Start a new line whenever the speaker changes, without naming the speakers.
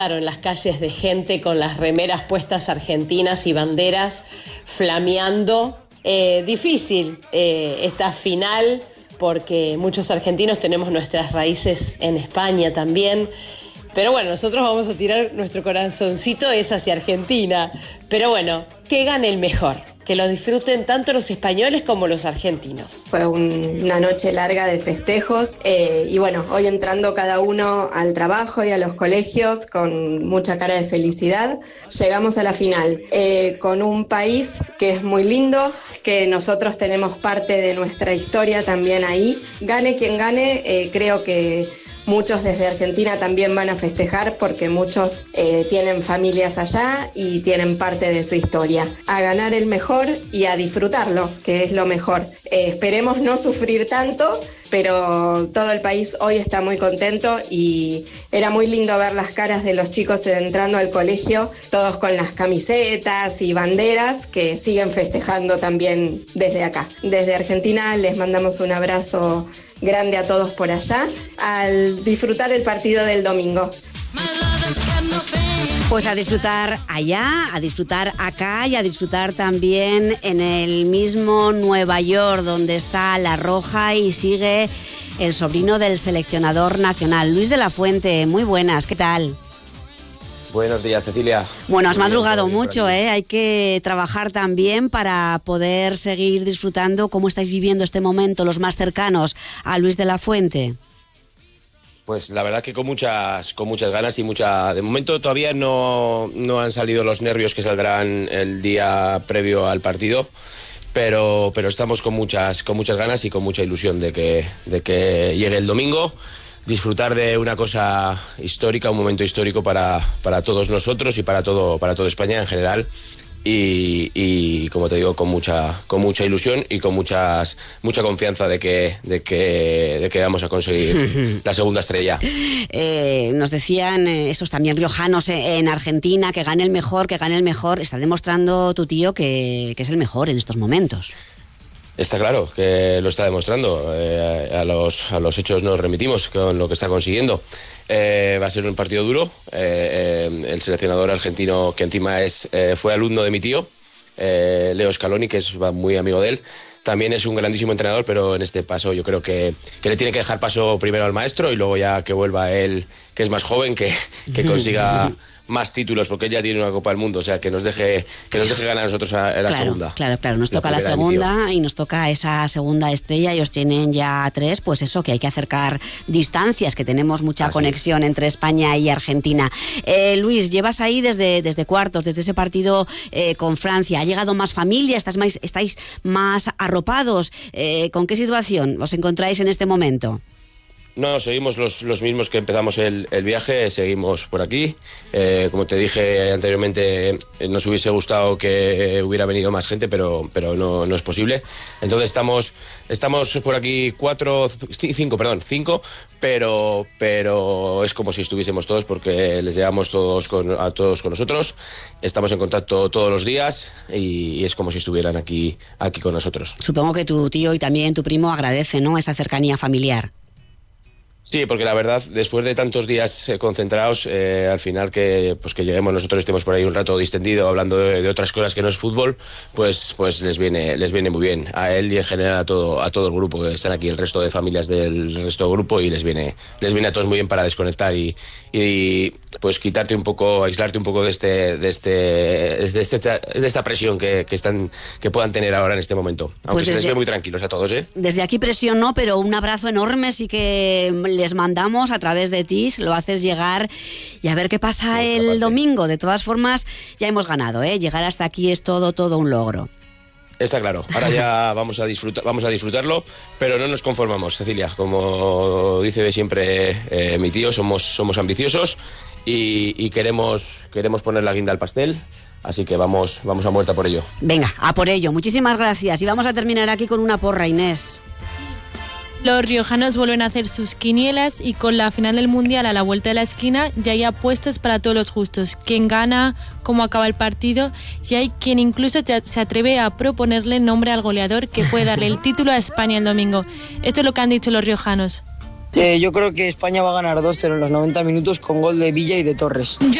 en las calles de gente con las remeras puestas argentinas y banderas flameando. Difícil esta final porque muchos argentinos tenemos nuestras raíces en España también. Pero bueno, nosotros vamos a tirar nuestro corazoncito es hacia Argentina. Pero bueno, que gane el mejor. Que lo disfruten tanto los españoles como los argentinos.
Fue una noche larga de festejos y bueno, hoy entrando cada uno al trabajo y a los colegios con mucha cara de felicidad, llegamos a la final con un país que es muy lindo, que nosotros tenemos parte de nuestra historia también ahí. Gane quien gane, creo que muchos desde Argentina también van a festejar porque muchos tienen familias allá y tienen parte de su historia. A ganar el mejor y a disfrutarlo, que es lo mejor. Esperemos no sufrir tanto, pero todo el país hoy está muy contento y era muy lindo ver las caras de los chicos entrando al colegio, todos con las camisetas y banderas que siguen festejando también desde acá. Desde Argentina les mandamos un abrazo grande a todos por allá, al disfrutar el partido del domingo.
Pues a disfrutar allá, a disfrutar acá y a disfrutar también en el mismo Nueva York, donde está La Roja y sigue el sobrino del seleccionador nacional, Luis de la Fuente. Muy buenas, ¿qué tal?
Buenos días, Cecilia.
Bueno, has madrugado mucho, ¿eh? Hay que trabajar también para poder seguir disfrutando. ¿Cómo estáis viviendo este momento los más cercanos a Luis de la Fuente?
Pues la verdad que con muchas ganas y de momento todavía no han salido los nervios que saldrán el día previo al partido, pero estamos con muchas ganas y con mucha ilusión de que llegue el domingo. Disfrutar de una cosa histórica, un momento histórico para todos nosotros y para todo España en general y como te digo, con mucha ilusión y con mucha confianza de que vamos a conseguir la segunda estrella.
Nos decían esos también riojanos en Argentina, que gane el mejor. Está demostrando tu tío que es el mejor en estos momentos.
Está claro que lo está demostrando. A los hechos nos remitimos con lo que está consiguiendo. Va a ser un partido duro. El seleccionador argentino, que encima fue alumno de mi tío, Leo Scaloni, que es muy amigo de él, también es un grandísimo entrenador, pero en este paso yo creo que le tiene que dejar paso primero al maestro y luego ya que vuelva él, que es más joven, que consiga más títulos, porque ella tiene una Copa del Mundo, o sea, que nos deje ganar a nosotros en la segunda.
Claro, nos toca la segunda y nos toca esa segunda estrella. Ellos tienen ya 3, pues eso, que hay que acercar distancias, que tenemos mucha conexión entre España y Argentina. Luis, llevas ahí desde cuartos, desde ese partido con Francia. ¿Ha llegado más familia? ¿Estáis más arropados? ¿Con qué situación os encontráis en este momento?
No, seguimos los mismos que empezamos el viaje, seguimos por aquí. Como te dije anteriormente, nos hubiese gustado que hubiera venido más gente, pero no es posible. Entonces estamos por aquí 5, pero es como si estuviésemos todos, porque les llevamos a todos con nosotros. Estamos en contacto todos los días y es como si estuvieran aquí con nosotros.
Supongo que tu tío y también tu primo agradecen, ¿no?, esa cercanía familiar.
Sí, porque la verdad, después de tantos días concentrados, al final que lleguemos nosotros, estemos por ahí un rato distendido hablando de otras cosas que no es fútbol, pues les viene muy bien a él y en general a todo el grupo que están aquí, el resto de familias del resto del grupo, y les viene a todos muy bien para desconectar y pues quitarte un poco, aislarte un poco de esta presión que puedan tener ahora en este momento, aunque se les ve muy tranquilos a todos, ¿eh?
Desde aquí presión no, pero un abrazo enorme sí que les mandamos a través de ti, lo haces llegar y a ver qué pasa el domingo. De todas formas, ya hemos ganado, ¿eh? Llegar hasta aquí es todo un logro.
Está claro, ahora ya vamos a disfrutarlo, pero no nos conformamos, Cecilia. Como dice siempre mi tío, somos ambiciosos y queremos poner la guinda al pastel, así que vamos a muerte por ello.
Venga, a por ello. Muchísimas gracias y vamos a terminar aquí con una porra, Inés.
Los riojanos vuelven a hacer sus quinielas y con la final del Mundial a la vuelta de la esquina ya hay apuestas para todos los gustos. Quién gana, cómo acaba el partido, y hay quien incluso se atreve a proponerle nombre al goleador que puede darle el título a España el domingo. Esto es lo que han dicho los riojanos.
Yo creo que España va a ganar 2-0 en los 90 minutos con gol de Villa y de Torres.